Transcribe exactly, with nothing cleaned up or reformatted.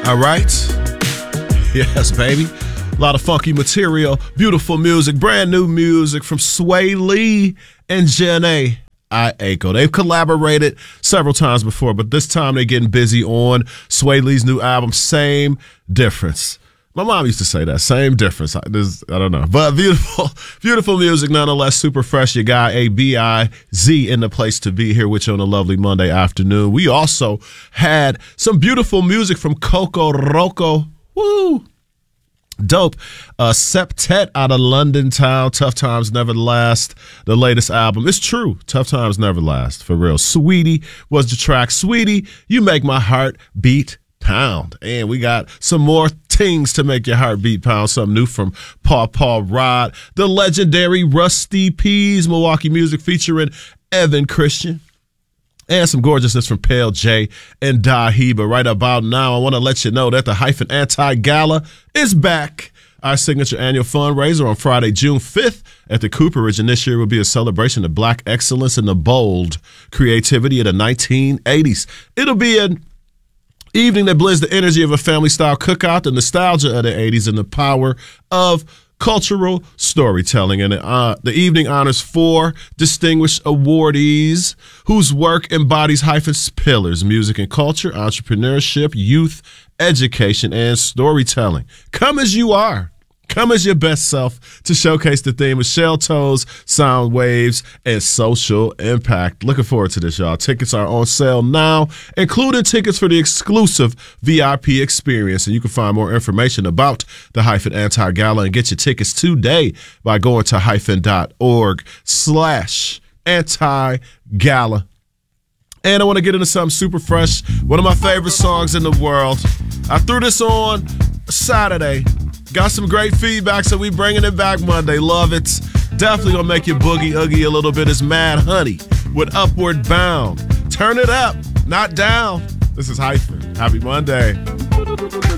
All right. Yes, baby. A lot of funky material, beautiful music, brand new music from Sway Lee and Jhené Aiko. They've collaborated several times before, but this time they're getting busy on Sway Lee's new album, Same Difference. My mom used to say that, same difference. I, this, I don't know. But beautiful, beautiful music nonetheless, super fresh. You got a B I Z in the place to be here with you on a lovely Monday afternoon. We also had some beautiful music from Coco Roco. Woo! Dope. Uh, Septet out of London town. Tough Times Never Last. The latest album. It's true. Tough Times Never Last. For real. Sweetie was the track. Sweetie, you make my heart beat pound. And we got some more things to make your heart beat pound. Something new from Paw Paw Rod. The legendary Rusty Peas. Milwaukee music featuring Evan Christian. And some gorgeousness from Pale J and Dahi. But right about now, I want to let you know that the Hyphen Anti-Gala is back. Our signature annual fundraiser on Friday, June fifth at the Cooperage. And this year will be a celebration of Black excellence and the bold creativity of the nineteen eighties. It'll be an evening that blends the energy of a family-style cookout, the nostalgia of the eighties, and the power of cultural storytelling. And uh, the evening honors four distinguished awardees whose work embodies Hyphen's pillars: music and culture, entrepreneurship, youth, education, and storytelling. Come as you are. Come as your best self to showcase the theme of shell toes, sound waves, and social impact. Looking forward to this, y'all. Tickets are on sale now, including tickets for the exclusive V I P experience. And you can find more information about the Hyphen Anti-Gala and get your tickets today by going to hyphen.org slash anti-gala. And I want to get into something super fresh. One of my favorite songs in the world. I threw this on Saturday. Got some great feedback, so we bringing it back Monday. Love it. Definitely gonna make you boogie oogie a little bit. It's Mad Honey with Upward Bound. Turn it up, not down. This is Hyphen. Happy Monday.